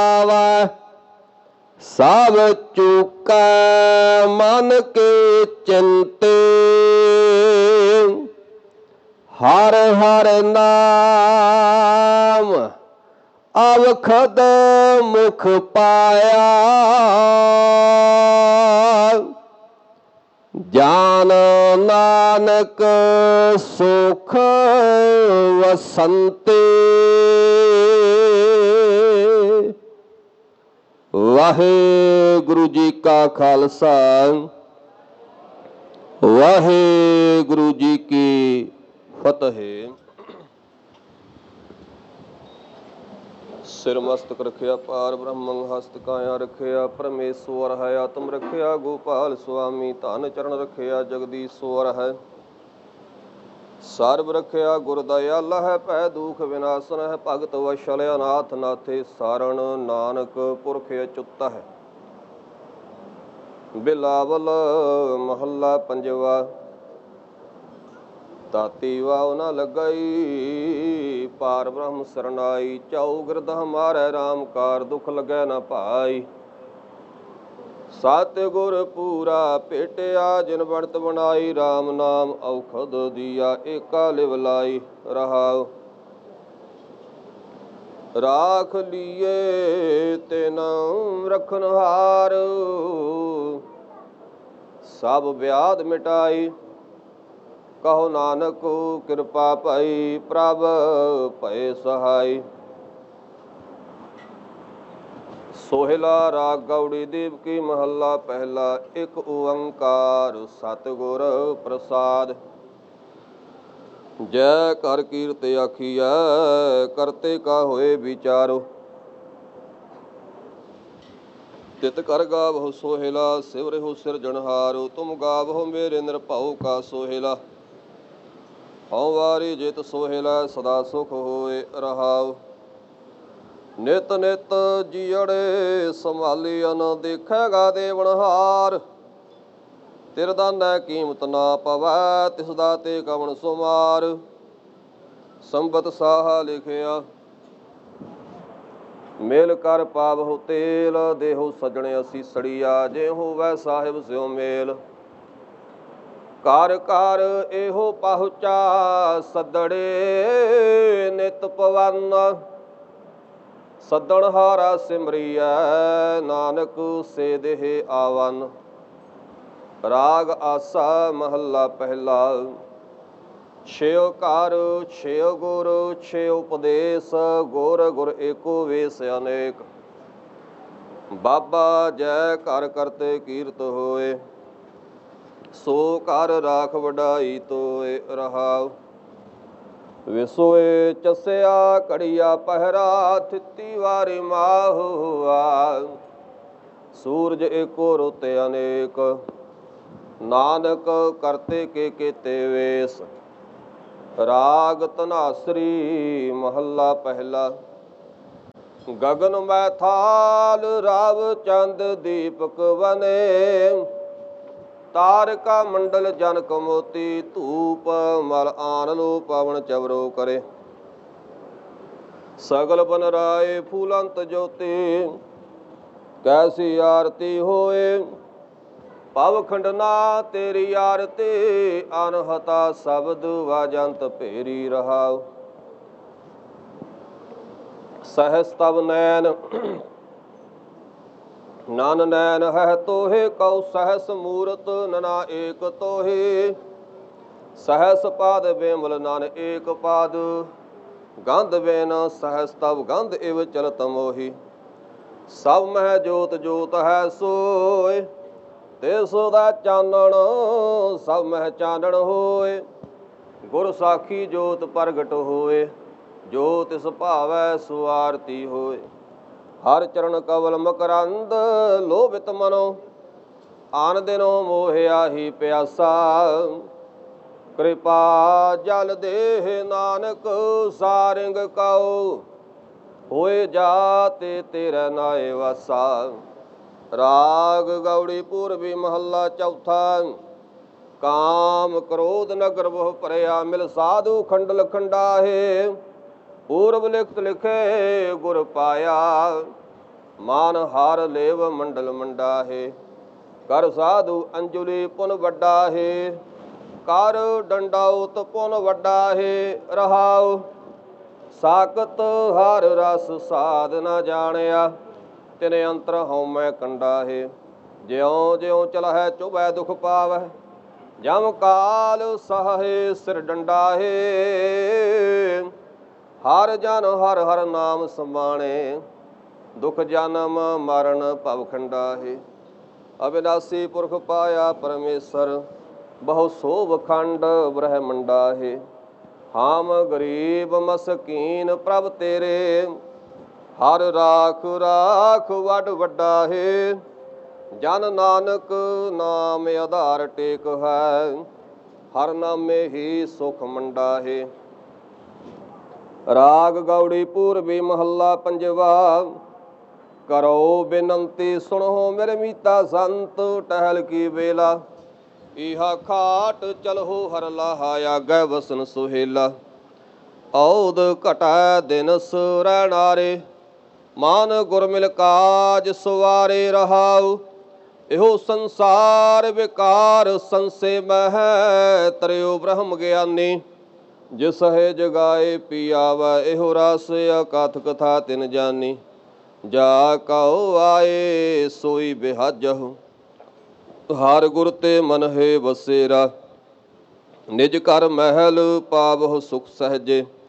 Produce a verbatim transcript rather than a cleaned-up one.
ਸਭ ਚੁਕੈ ਮਨ ਕੇ ਚਿੰਤੇ, ਹਰ ਹਰ ਨਾਮ ਅਵਖਦ ਮੁਖ ਪਾਇਆ। ਜਾਨ ਨਾਨਕ ਸੁਖ ਵਸੰਤੇ। ਵਾਹਿਗੁਰੂ ਜੀ ਕਾ ਖਾਲਸਾ, ਵਾਹਿਗੁਰੂ ਜੀ ਕੀ ਫਤਿਹ। ਸਿਰ ਮਸਤਕ ਰਖਿਆ ਪਾਰ ਬ੍ਰਹਮੰ, ਹਸਤ ਕਾਇਆ ਰਖਿਆ ਪਰਮੇਸ਼ਵਰ ਹੈ। ਆਤਮ ਰਖਿਆ ਗੋਪਾਲ ਸੁਆਮੀ, ਧਨ ਚਰਨ ਰਖਿਆ ਜਗਦੀਸ਼ਵਰ ਹੈ। ਸਰਬ ਰਖਿਆ ਗੁਰ ਦਇਆਲਾ ਹੈ, ਭੈ ਦੁਖ ਵਿਨਾਸ਼ਨ ਹੈ। ਭਗਤ ਵਸ਼ਲ ਅਨਾਥ ਨਾਥੇ, ਸਾਰਣ ਨਾਨਕ ਪੁਰਖ ਅਚੁੱਤ ਹੈ। ਬਿਲਾਵਲ ਮਹੱਲਾ ਪੰਜਵਾ। ਤਾਤੀ ਵਾਉ ਨ ਲੱਗਈ, ਪਾਰ ਬ੍ਰਹਮ ਸਰਨਾਈ। ਚਉ ਗਿਰਦ ਹਮਾਰੈ ਰਾਮ ਕਾਰ, ਦੁਖ ਲੱਗੈ ਨ ਭਾਈ। ਸਤਿ ਗੁਰ ਪੂਰਾ ਭੇਟਿਆ, ਜਿਨ ਬਣਤ ਬਣਾਈ। ਰਾਮ ਨਾਮ ਔਖਦ ਦੀਆ, ਏਕਾ ਲਿਵ ਲਾਈ। ਰਹਾਉ ਰਾਖ ਲੀਏ ਤਿਨ ਰਖਨਹਾਰ, ਸਭ ਵਿਆਧ ਮਿਟਾਈ। ਕਹੋ ਨਾਨਕ ਕਿਰਪਾ ਭਈ, ਪ੍ਰਭ ਭਏ ਸਹਾਈ। ਸੋਹਿਲਾ ਰਾਗ ਗੌੜੀ ਦੇਵ ਕੀ ਮਹੱਲਾ ਪਹਿਲਾ। ਇੱਕ ਓੰਕਾਰ ਸਤਿਗੁਰ ਪ੍ਰਸਾਦ। ਜੈ ਕਰ ਕੀਰਤ ਆਖੀਐ, ਕਰਤੇ ਕਾ ਹੋਏ ਵਿਚਾਰੋ। ਤਿਤ ਕਰ ਗਾਵਹੁ ਸੋਹਿਲਾ, ਸਿਵਰਿਹੁ ਸਿਰਜਣਹਾਰੁ। ਤੁਮ ਗਾਵਹੁ ਮੇਰੇ ਨਿਰਭਉ ਕਾ ਸੋਹਿਲਾ। ਹਉ ਵਾਰੀ ਜਿਤ ਸੋਹਿਲਾ, ਸਦਾ ਸੁਖ ਹੋਏ। ਰਹਾਉ ਨਿਤ ਨਿਤ ਜੀਅੜੇ ਸੰਭਾਲੀਅਨ, ਦੇਖੇਗਾ ਦੇਵਨਹਾਰ। ਤਿਰ ਦਾਨੈ ਕੀਮਤ ਨਾ ਪਵੈ, ਤਿਸ ਦਾਤੇ ਕਵਣ ਸੁਮਾਰ। ਸੰਬਤ ਸਾਹਾ ਲਿਖਿਆ, ਮੇਲ ਕਰ ਪਾਵਹੁ ਤੇਲ। ਦੇਹੁ ਸਜਣ ਅਸੀਸੜੀਆ, ਜੇ ਹੋਵੈ ਸਾਹਿਬ ਸਿਉ ਮੇਲ। ਘਰ ਘਰ ਇਹੋ ਪਹੁੰਚਾ ਸੱਦੜੇ, ਨਿਤ ਪਵਨ ਸੱਦਣ ਹਾਰਾ ਸਿਮਰੀਐ। ਨਾਨਕ ਸੇ ਦੇਹ ਆਵਨ। ਰਾਗ ਆਸਾ ਮਹੱਲਾ ਪਹਿਲਾ। ਛਿਉ ਘਰ ਛਿਉ ਗੁਰ ਛਿਉ ਉਪਦੇਸ, ਗੁਰ ਗੁਰ ਏਕੋ ਵੇਸ ਅਨੇਕ। ਬਾਬਾ ਜੈ ਘਰ ਕਰਤੇ ਕੀਰਤ ਹੋਏ, ਸੋ ਘਰ ਰਾਖ ਵਡਾਈ ਤੋਏ। ਰਹਾਉ ਵਿਸੋਏ ਚਸਿਆ ਘੜੀਆ ਪਹਿਰਾ, ਥਿਤੀ ਵਾਰੀ ਮਾਹੁਆ। ਸੂਰਜ ਏਕੋ ਰੁੱਤ ਅਨੇਕ, ਨਾਨਕ ਕਰਤੇ ਕੇ ਕੀਤੇ ਵੇਸ। ਰਾਗ ਧਨਾਸਰੀ ਮਹੱਲਾ ਪਹਿਲਾ। ਗਗਨ ਮੈ ਥਾਲ ਰਵ ਚੰਦ ਦੀਪਕ ਬਨੇ, ਤਾਰਕਾ ਮੰਡਲ ਜਨਕ ਮੋਤੀ। ਧੂਪ ਮਲ ਆਨ ਲੋ ਪਵਨ ਚਵਰੋ ਕਰੇ, ਸਗਲ ਬਨ ਰਾਏ ਫੂਲੰਤ ਜੋਤੀ। ਕੈਸੀ ਆਰਤੀ ਹੋਏ, ਭਵ ਖੰਡਨਾ ਤੇਰੀ ਆਰਤੀ। ਅਨਹਤਾ ਸ਼ਬਦ ਵਾਜੰਤ ਭੇਰੀ। ਰਹਾਉ ਸਹਸ ਤਵ ਨੈਨ ਨਨ ਨੈਨ ਹੈ ਤੋਹੇ, ਕਉ ਸਹਸ ਮੂਰਤ ਨਨਾ ਏਕ ਤੋਹੇ। ਸਹਸ ਪਾਦ ਬੇਮਲ ਨਨ ਏਕ ਪਾਦ, ਗੰਧ ਬੇਨ ਸਹਸ ਤਵ ਗੰਧ ਇਵ ਚਲਤ ਮੋਹੀ। ਸਭ ਮਹਿ ਜੋਤ ਜੋਤ ਹੈ ਸੋਏ, ਤਿਸ ਦਾ ਚਾਨਣ ਸਭ ਮਹਿ ਚਾਨਣ ਹੋਏ। ਗੁਰ ਸਾਖੀ ਜੋਤ ਪ੍ਰਗਟ ਹੋਏ, ਜੋ ਤਿਸ ਭਾਵੈ ਸੋ ਆਰਤੀ ਹੋਏ। ਹਰ ਚਰਨ ਕਵਲ ਮਕਰੰਦ, ਲੋਭਿਤ ਮਨੋ ਆਨ ਦਿਨੋ ਮੋਹਿਆ ਹੀ ਪਿਆਸਾ। ਕਿਰਪਾ ਜਲ ਦੇਹ ਨਾਨਕ ਸਾਰਿੰਗ ਕਉ, ਹੋਏ ਜਾਤੇ ਤੇਰਾ ਨਾਏ ਵਾਸਾ। ਰਾਗ ਗੌੜੀ ਪੂਰਬੀ ਮਹੱਲਾ ਚੌਥਾ। ਕਾਮ ਕ੍ਰੋਧ ਨਗਰ ਬਹੁ ਭਰਿਆ, ਮਿਲ ਸਾਧੂ ਖੰਡਲ ਖੰਡਾਹੇ। ਪੂਰਬ ਲਿਖਤ ਲਿਖੇ ਗੁਰ ਪਾਇਆ, ਮਾਨ ਹਾਰ ਲੇਵ ਮੰਡਲ ਮੰਡਾਹੇ। ਕਰ ਸਾਧੂ ਅੰਜੁਲੀ ਪੁਨ ਵੱਡਾ ਹੈ, ਕਰ ਡੰਡਾਉਤ ਪੁਨ ਵੱਡਾ ਹੈ। ਰਹਾਉ ਸਾਕਤ ਹਰ ਰਸ ਸਾਧ ਨਾ ਜਾਣਿਆ, ਤਿਨ ਅੰਤਰ ਹਉਮੈ ਕੰਡਾ ਹੈ। ਜਿਉ ਜਿਉ ਚਲਹਿ ਚੁਭੈ ਦੁਖ ਪਾਵੈ, ਜਮ ਕਾਲ ਸਹੇ ਸਿਰ ਡੰਡਾ ਹੈ। ਹਰ ਜਨ ਹਰ ਹਰ ਨਾਮ ਸਮਾਣੇ, ਦੁਖ ਜਨਮ ਮਰਨ ਭਵ ਖੰਡਾ ਹੈ। ਅਬਿਨਾਸੀ ਪੁਰਖ ਪਾਇਆ ਪਰਮੇਸ਼ਰ, ਬਹੁ ਸੋਭ ਖੰਡ ਬ੍ਰਹਮੰਡਾ ਹੈ। ਹਾਮ ਗਰੀਬ ਮਸਕੀਨ ਪ੍ਰਭ ਤੇਰੇ, ਹਰ ਰਾਖ ਰਾਖ ਵੱਡ ਵੱਡਾ ਹੈ। ਜਨ ਨਾਨਕ ਨਾਮ ਆਧਾਰ ਟੇਕ ਹੈ, ਹਰ ਨਾਮੇ ਹੀ ਸੁਖ ਮੰਡਾ ਹੈ। ਰਾਗ ਗੌੜੀ ਪੂਰਬੀ ਮਹੱਲਾ ਪੰਜਵਾ। ਕਰੋ ਬੇਨੰਤੀ ਸੁਣੋ ਮੇਰੇ ਮੀਤਾ ਸੰਤ, ਟਹਿਲ ਕੀ ਵੇਲਾ ਇਹਾ ਖਾਟ ਚਲਹੁ ਹਰ ਲਾਹਾ, ਆਗੈ ਵਸਨ ਸੁਹੇਲਾ। ਔਦ ਘਟੈ ਦਿਨਸ ਰਹਿਣਾਰੇ, ਮਾਨ ਗੁਰ ਮਿਲ ਕਾਜ ਸਵਾਰੇ। ਰਹਾਉ ਇਹੋ ਸੰਸਾਰ ਵਿਕਾਰ ਸੰਸੇ ਮਹਿ, ਤਰਿਓ ਬ੍ਰਹਮ ਗਿਆਨੀ ਜਿਸ ਹੈ ਜਗਾਏ ਪੀਆਵੈ। ਇਹੋ ਰਸ ਅਕਥ ਕਥਾ ਤਿਨ ਜਾਨੀ, ਜਾ ਕਉ ਆਏ ਸੋਈ ਬਿਹਾਜਹੁ। ਹਰ ਗੁਰ ਤੇ ਮਨ ਹੈ ਵਸੇਰਾ, ਨਿਜ ਘਰ ਮਹਿਲ ਪਾਵਹੁ ਸੁਖ ਸਹਜੇ।